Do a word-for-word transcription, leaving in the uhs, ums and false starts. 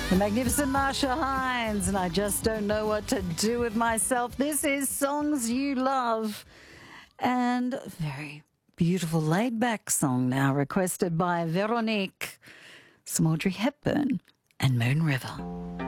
The magnificent Marsha Hines, and I just don't know what to do with myself. This is Songs You Love, and a very beautiful laid-back song now requested by Veronique, some Audrey Hepburn and Moon River.